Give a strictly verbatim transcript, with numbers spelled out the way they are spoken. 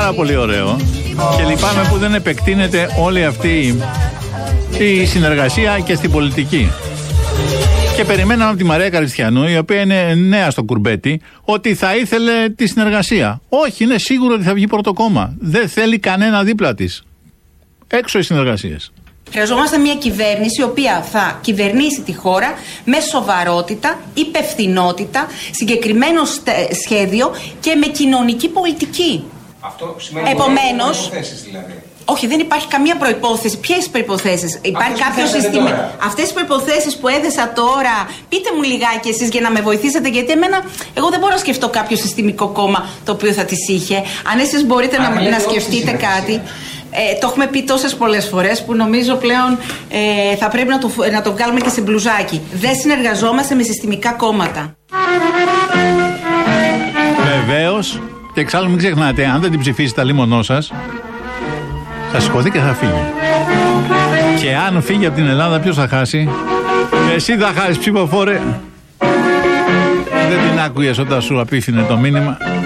πάρα πολύ ωραίο και λυπάμαι που δεν επεκτείνεται όλη αυτή η συνεργασία και στην πολιτική. Και περιμέναμε από τη Μαρία Καριστιανού, η οποία είναι νέα στο κουρμπέτι, ότι θα ήθελε τη συνεργασία. Όχι, είναι σίγουρο ότι θα βγει πρώτο κόμμα. Δεν θέλει κανένα δίπλα της. Έξω οι συνεργασίες. Χρειαζόμαστε μια κυβέρνηση η οποία θα κυβερνήσει τη χώρα με σοβαρότητα, υπευθυνότητα, συγκεκριμένο σχέδιο και με κοινωνική πολιτική. Αυτό σημαίνει Επομένως, προϋποθέσεις δηλαδή. Όχι, δεν υπάρχει καμία προϋπόθεση. Ποιες προϋποθέσεις? Υπάρχει κάποιο σύστημα. Αυτές τις προϋποθέσεις που έθεσα τώρα, πείτε μου λιγάκι εσείς για να με βοηθήσετε, γιατί εμένα, εγώ δεν μπορώ να σκεφτώ κάποιο συστημικό κόμμα το οποίο θα τις είχε. Αν εσείς μπορείτε να, να σκεφτείτε κάτι. Ε, το έχουμε πει τόσες πολλές φορές που νομίζω πλέον ε, θα πρέπει να το, να το βγάλουμε και σε μπλουζάκι. Δεν συνεργαζόμαστε με συστημικά κόμματα. Βεβαίως, και εξάλλου μην ξεχνάτε, αν δεν την ψηφίσετε λίμωνό σας, θα σηκωθεί και θα φύγει. Και αν φύγει από την Ελλάδα, ποιος θα χάσει? Εσύ θα χάσεις, ψηφοφόρε. Δεν την άκουγες όταν σου απίθυνε το μήνυμα.